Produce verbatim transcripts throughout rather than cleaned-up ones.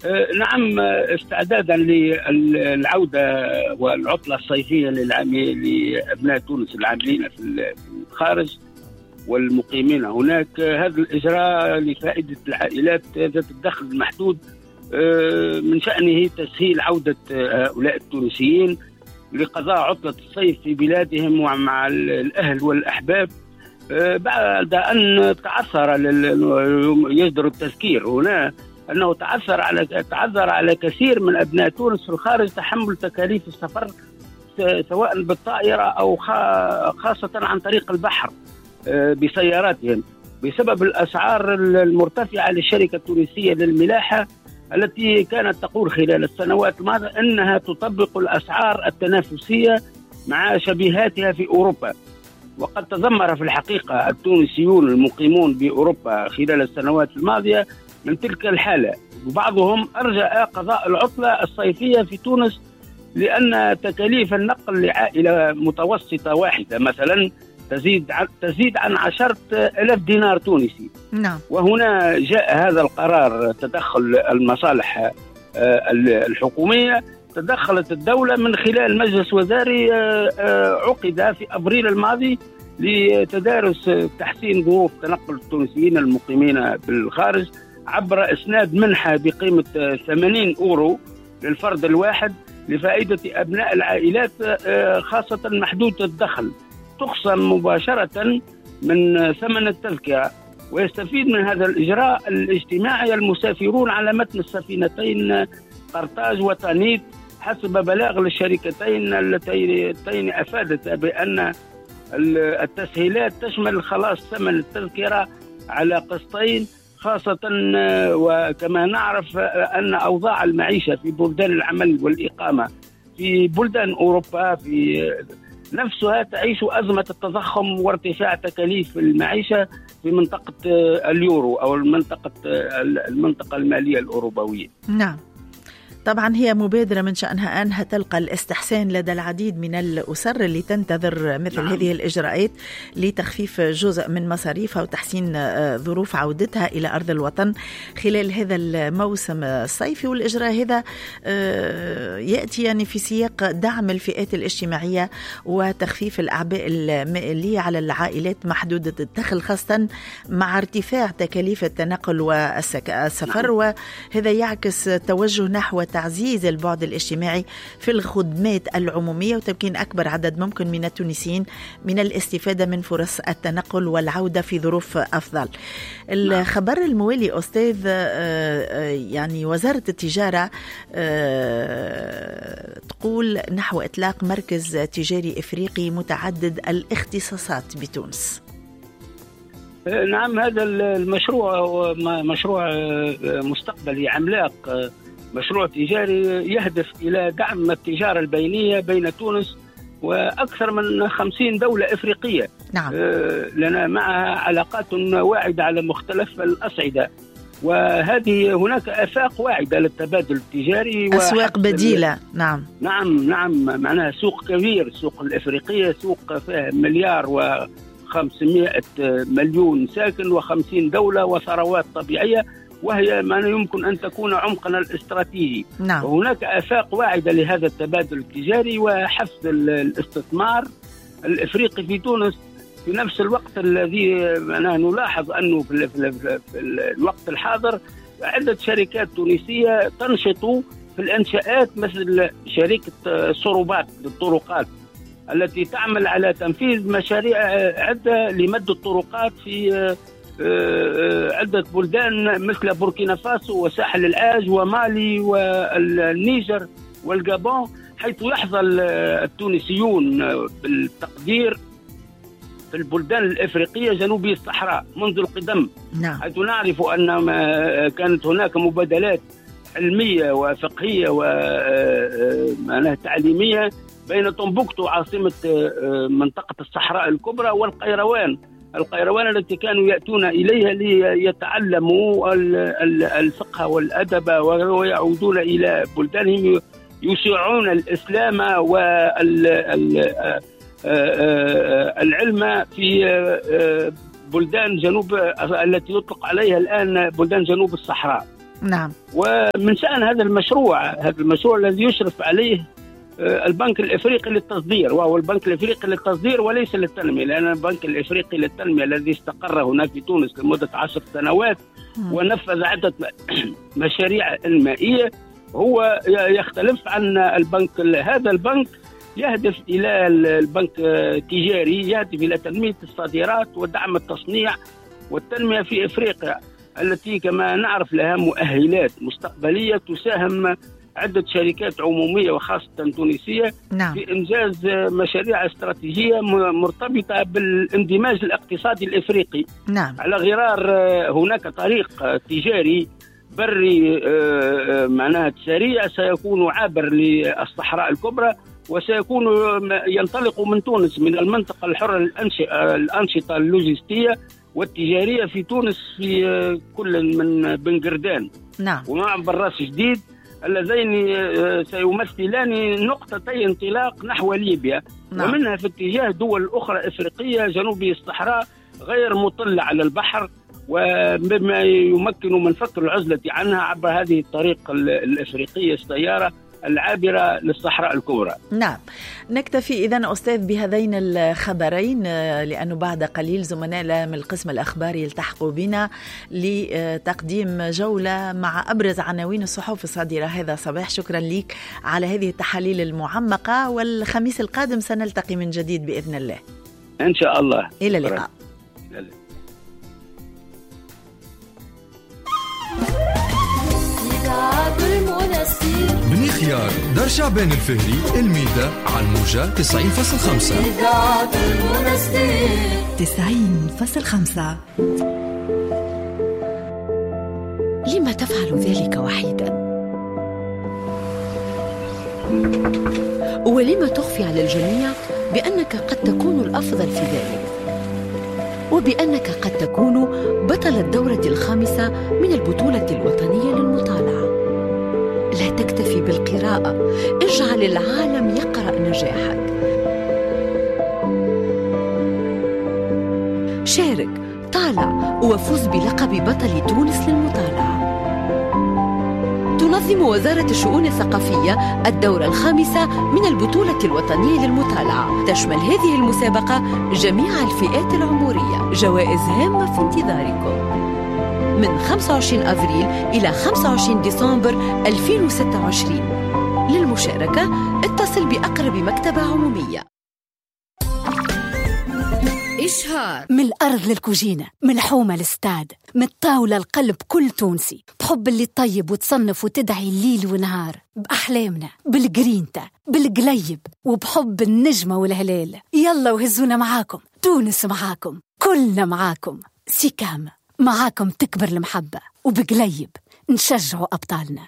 نعم، استعدادا للعودة والعطلة الصيفية لأبناء تونس العاملين في الخارج والمقيمين هناك، هذا الإجراء لفائدة العائلات ذات الدخل المحدود من شأنه تسهيل عودة هؤلاء التونسيين لقضاء عطلة الصيف في بلادهم ومع الأهل والأحباب، بعد أن تعثر يصدر التذكير هنا أنه تعثر على تعذر على كثير من أبناء تونس في الخارج تحمل تكاليف السفر سواء بالطائرة أو خاصة عن طريق البحر بسياراتهم بسبب الأسعار المرتفعة للشركة التونسية للملاحة التي كانت تقول خلال السنوات الماضية أنها تطبق الأسعار التنافسية مع شبيهاتها في أوروبا. وقد تذمر في الحقيقة التونسيون المقيمون بأوروبا خلال السنوات الماضية من تلك الحالة، وبعضهم أرجى قضاء العطلة الصيفية في تونس لأن تكاليف النقل لعائلة متوسطة واحدة مثلا تزيد عن تزيد عن عشرة آلاف دينار تونسي. نعم. وهنا جاء هذا القرار، تدخل المصالح الحكومية، تدخلت الدولة من خلال مجلس وزاري عقد في أبريل الماضي لتدارس تحسين ظروف تنقل التونسيين المقيمين بالخارج عبر إسناد منحة بقيمة ثمانين أورو للفرد الواحد لفائدة أبناء العائلات خاصة محدودة الدخل، تخصم مباشرة من ثمن التذكرة. ويستفيد من هذا الإجراء الاجتماعي المسافرون على متن السفينتين قرطاج وطنيت حسب بلاغ للشركتين اللتين أفادت بأن التسهيلات تشمل خلاص ثمن التذكرة على قسطين، خاصة وكما نعرف أن أوضاع المعيشة في بلدان العمل والإقامة في بلدان أوروبا في نفسها تعيش أزمة التضخم وارتفاع تكاليف المعيشة في منطقة اليورو أو المنطقة المنطقة المالية الأوروبية. نعم، طبعا هي مبادرة من شأنها أنها تلقى الاستحسان لدى العديد من الأسر اللي تنتظر مثل نعم. هذه الإجراءات لتخفيف جزء من مصاريفها وتحسين ظروف عودتها إلى أرض الوطن خلال هذا الموسم الصيفي. والإجراء هذا يأتي يعني في سياق دعم الفئات الاجتماعية وتخفيف الأعباء المالية على العائلات محدودة الدخل، خاصة مع ارتفاع تكاليف التنقل والسفر نعم. وهذا يعكس توجه نحو تعزيز البعد الاجتماعي في الخدمات العمومية وتمكين أكبر عدد ممكن من التونسيين من الاستفادة من فرص التنقل والعودة في ظروف أفضل. الخبر الموالي أستاذ، يعني وزارة التجارة تقول نحو إطلاق مركز تجاري إفريقي متعدد الاختصاصات بتونس. نعم، هذا المشروع مشروع مستقبلي عملاق، مشروع تجاري يهدف إلى دعم التجارة البينية بين تونس وأكثر من خمسين دولة إفريقية. نعم. لنا معها علاقات واعدة على مختلف الأصعدة، وهذه هناك آفاق واعدة للتبادل التجاري، أسواق بديلة. نعم نعم نعم معناها سوق كبير، سوق الإفريقية سوق فيها مليار وخمسمائة مليون ساكن وخمسين دولة وثروات طبيعية، وهي ما يمكن أن تكون عمقنا الاستراتيجي. نعم. وهناك آفاق واعدة لهذا التبادل التجاري وحفز الاستثمار الإفريقي في تونس في نفس الوقت الذي نلاحظ أنه في الوقت الحاضر عدة شركات تونسية تنشط في الإنشاءات مثل شركة صروبات للطرقات التي تعمل على تنفيذ مشاريع عدة لمد الطرقات في عدة بلدان مثل بوركينا فاسو وساحل العاج ومالي والنيجر والغابون، حيث يحظى التونسيون بالتقدير في البلدان الإفريقية جنوبي الصحراء منذ القدم. نعم. حيث نعرف أن كانت هناك مبادلات علمية وفقهية وتعليمية بين تومبوكتو عاصمة منطقة الصحراء الكبرى والقيروان القيروان التي كانوا يأتون إليها ليتعلموا الفقه والأدب ويعودون إلى بلدانهم يشيعون الإسلام والعلم في بلدان جنوب التي يطلق عليها الآن بلدان جنوب الصحراء. نعم. ومن شأن هذا المشروع هذا المشروع الذي يشرف عليه البنك الإفريقي للتصدير، وهو البنك الإفريقي للتصدير وليس للتنمية، لأن البنك الإفريقي للتنمية الذي استقر هنا في تونس لمدة عشر سنوات ونفذ عدة مشاريع إنمائية هو يختلف عن البنك. هذا البنك يهدف إلى البنك تجاري يهدف إلى تنمية الصادرات ودعم التصنيع والتنمية في إفريقيا التي كما نعرف لها مؤهلات مستقبلية تساهم عدة شركات عمومية وخاصة تونسية نعم. في إنجاز مشاريع استراتيجية مرتبطة بالاندماج الاقتصادي الإفريقي نعم. على غرار هناك طريق تجاري بري معناها سريع سيكون عابر للصحراء الكبرى وسيكون ينطلق من تونس من المنطقة الحرة الأنشطة اللوجستية والتجارية في تونس في كل من بن قردان نعم. ومع براس جديد اللذين سيمثلان نقطتي انطلاق نحو ليبيا نعم. ومنها في اتجاه دول أخرى إفريقية جنوبي الصحراء غير مطلة على البحر وبما يمكن من فك العزلة عنها عبر هذه الطريق الإفريقية السيارة العابرة للصحراء الكبرى. نعم، نكتفي إذن أستاذ بهذين الخبرين لأنه بعد قليل زملائنا من القسم الأخباري يلتحقوا بنا لتقديم جولة مع أبرز عناوين الصحف الصادرة هذا صباح. شكرا لك على هذه التحاليل المعمقة، والخميس القادم سنلتقي من جديد بإذن الله إن شاء الله. إلى اللقاء. بني خيار دار شعبان الفهري الميدة على الموجة تسعين فاصل خمسة. تسعين فاصل خمسة. لما تفعل ذلك وحيدا؟ ولما تخفي على الجميع بأنك قد تكون الأفضل في ذلك، وبأنك قد تكون بطل الدورة الخامسة من البطولة الوطنية للمطالعة؟ لا تكتفي بالقراءة، اجعل العالم يقرأ نجاحك. شارك، طالع وفوز بلقب بطل تونس للمطالعة. تنظم وزارة الشؤون الثقافية الدورة الخامسة من البطولة الوطنية للمطالعة. تشمل هذه المسابقة جميع الفئات العمرية. جوائز هامة في انتظاركم من خمسة وعشرين أفريل إلى خمسة وعشرين ديسمبر ألفين وستة وعشرين. للمشاركة اتصل بأقرب مكتبة عمومية. إشهار من الأرض للكوجينة، من الحومة للستاد، من الطاولة القلب كل تونسي، بحب اللي طيب وتصنف وتدعي الليل ونهار، بأحلامنا، بالجرينتا، بالقليب، وبحب النجمة والهلال. يلا وهزونا معاكم، تونس معاكم، كلنا معاكم. سيكام معاكم تكبر المحبة، وبقليب نشجعوا أبطالنا.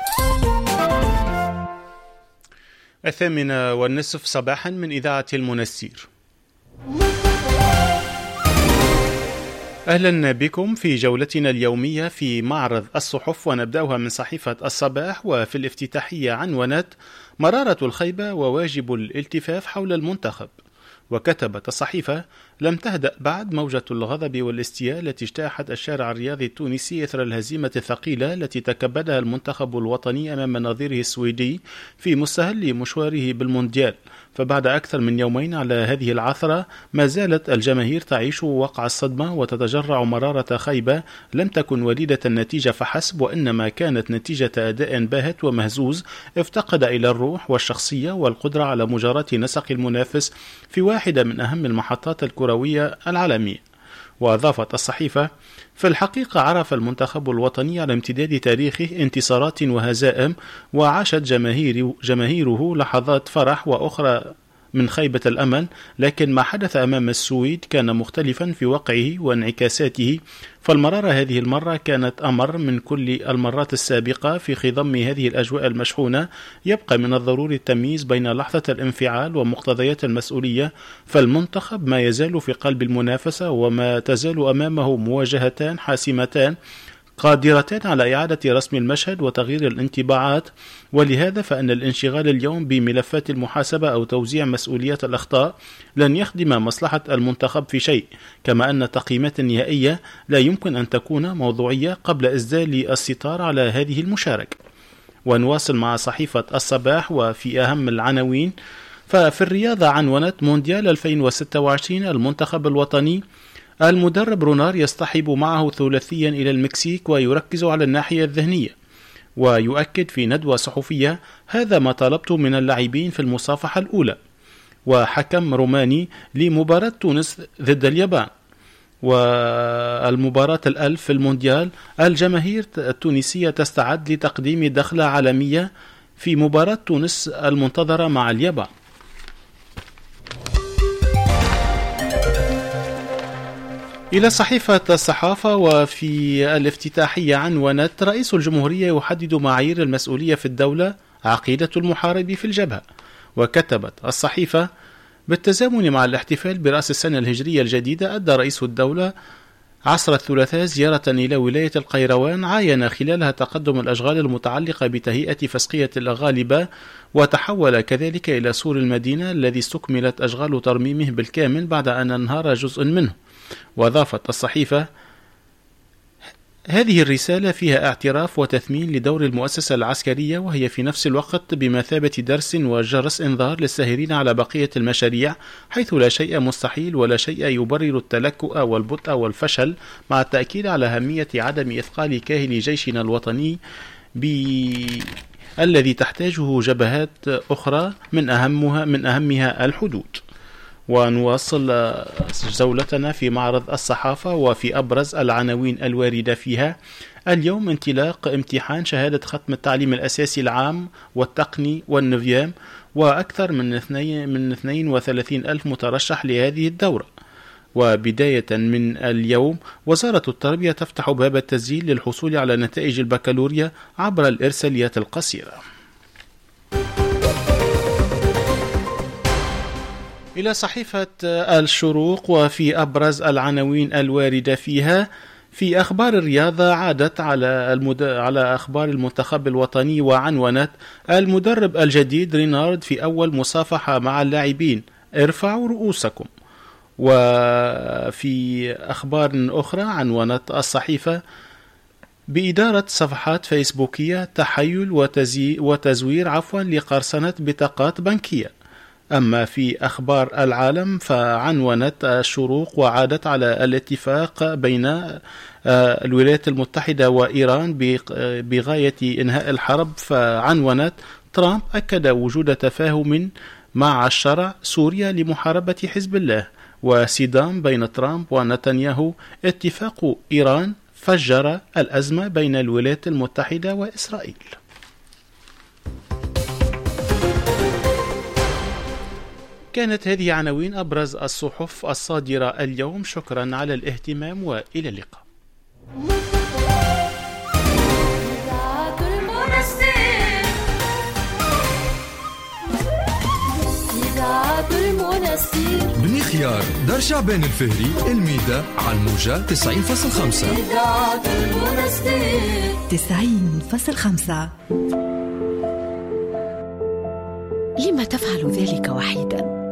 الثامنة والنصف صباحا من إذاعة المنستير. أهلا بكم في جولتنا اليومية في معرض الصحف، ونبدأها من صحيفة الصباح. وفي الافتتاحية عنونت مرارة الخيبة وواجب الالتفاف حول المنتخب. وكتبت الصحيفة: لم تهدأ بعد موجة الغضب والاستياء التي اجتاحت الشارع الرياضي التونسي إثر الهزيمة الثقيلة التي تكبدها المنتخب الوطني أمام نظيره السويدي في مستهل مشواره بالمونديال. فبعد أكثر من يومين على هذه العثرة ما زالت الجماهير تعيش وقع الصدمة وتتجرع مرارة خيبة لم تكن وليدة النتيجة فحسب، وإنما كانت نتيجة أداء باهت ومهزوز افتقد إلى الروح والشخصية والقدرة على مجاراة نسق المنافس في واحدة من أهم المحطات الكروية العالمية. وأضافت الصحيفة: في الحقيقة عرف المنتخب الوطني على امتداد تاريخه انتصارات وهزائم، وعاشت جماهير جماهيره لحظات فرح وأخرى من خيبة الأمل، لكن ما حدث أمام السويد كان مختلفا في وقعه وانعكاساته. فالمرارة هذه المرة كانت أمر من كل المرات السابقة في خضم هذه الأجواء المشحونة. يبقى من الضروري التمييز بين لحظة الانفعال ومقتضيات المسؤولية، فالمنتخب ما يزال في قلب المنافسة وما تزال أمامه مواجهتان حاسمتان قادرتان على إعادة رسم المشهد وتغيير الانطباعات، ولهذا فإن الانشغال اليوم بملفات المحاسبة أو توزيع مسؤوليات الأخطاء لن يخدم مصلحة المنتخب في شيء، كما أن التقييمات النهائية لا يمكن أن تكون موضوعية قبل إسدال الستار على هذه المشاركة. ونواصل مع صحيفة الصباح وفي أهم العناوين. ففي الرياضة عنونت مونديال ألفين وستة وعشرين المنتخب الوطني، المدرب رونار يصطحب معه ثلاثيا إلى المكسيك ويركز على الناحية الذهنية، ويؤكد في ندوة صحفية هذا ما طلبت من اللاعبين في المصافحة الأولى. وحكم روماني لمباراة تونس ضد اليابان. والمباراة الألف في المونديال، الجماهير التونسية تستعد لتقديم دخلة عالمية في مباراة تونس المنتظرة مع اليابان. إلى صحيفة الصحافة وفي الافتتاحية عنونت رئيس الجمهورية يحدد معايير المسؤولية في الدولة، عقيدة المحارب في الجبهة. وكتبت الصحيفة بالتزامن مع الاحتفال برأس السنة الهجرية الجديدة، أدى رئيس الدولة عصر الثلاثاء زيارة إلى ولاية القيروان عاين خلالها تقدم الأشغال المتعلقة بتهيئة فسقية الغالبة، وتحول كذلك إلى سور المدينة الذي استكملت أشغال ترميمه بالكامل بعد أن انهار جزء منه. وأضافت الصحيفة هذه الرسالة فيها اعتراف وتثمين لدور المؤسسة العسكرية، وهي في نفس الوقت بمثابة درس وجرس إنذار للساهرين على بقية المشاريع، حيث لا شيء مستحيل ولا شيء يبرر التلكؤ والبطء والفشل، مع التأكيد على أهمية عدم إثقال كاهل جيشنا الوطني الذي تحتاجه جبهات أخرى من أهمها من أهمها الحدود. ونواصل جولتنا في معرض الصحافة وفي أبرز العناوين الواردة فيها. اليوم انطلاق امتحان شهادة ختم التعليم الأساسي العام والتقني والنفيام، وأكثر من من اثنين وثلاثين ألف مترشح لهذه الدورة. وبداية من اليوم وزارة التربية تفتح باب التسجيل للحصول على نتائج البكالوريا عبر الإرساليات القصيرة. إلى صحيفة الشروق وفي أبرز العناوين الواردة فيها. في أخبار الرياضة عادت على المد... على أخبار المنتخب الوطني، وعنونت المدرب الجديد رينارد في أول مصافحة مع اللاعبين ارفعوا رؤوسكم. وفي أخبار أخرى عنونت الصحيفة بإدارة صفحات فيسبوكية تحيل وتزي... وتزوير عفوا لقرصنة بطاقات بنكية. أما في أخبار العالم فعنونت الشروق وعادت على الاتفاق بين الولايات المتحدة وإيران بغاية إنهاء الحرب. فعنونت ترامب أكد وجود تفاهم مع الشرع سوريا لمحاربة حزب الله. وصدام بين ترامب ونتنياهو اتفاق إيران فجر الأزمة بين الولايات المتحدة وإسرائيل. كانت هذه عناوين أبرز الصحف الصادرة اليوم. شكرا على الاهتمام وإلى اللقاء. بني خيار دار شعبان الفهري الميدة على الموجة تسعين فاصل خمسة. تسعين فاصل خمسة. لما تفعل ذلك وحيدا؟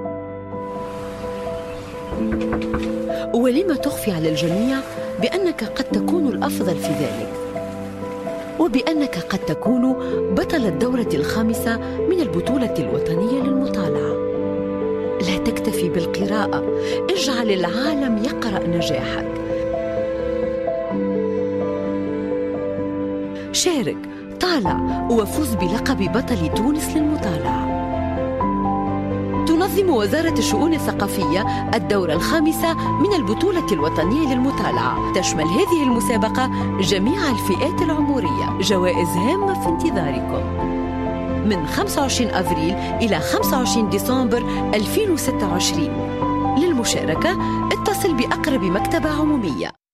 ولما تخفي على الجميع بأنك قد تكون الأفضل في ذلك، وبأنك قد تكون بطل الدورة الخامسة من البطولة الوطنية للمطالعة؟ لا تكتفي بالقراءة، اجعل العالم يقرأ نجاحك. شارك، طالع، وفوز بلقب بطل تونس للمطالعة. تنظم وزارة الشؤون الثقافية الدورة الخامسة من البطولة الوطنية للمطالعة. تشمل هذه المسابقة جميع الفئات العمرية. جوائز هامة في انتظاركم من خمسة وعشرين أفريل إلى خمسة وعشرين ديسمبر ألفين وستة وعشرين. للمشاركة اتصل بأقرب مكتبة عمومية.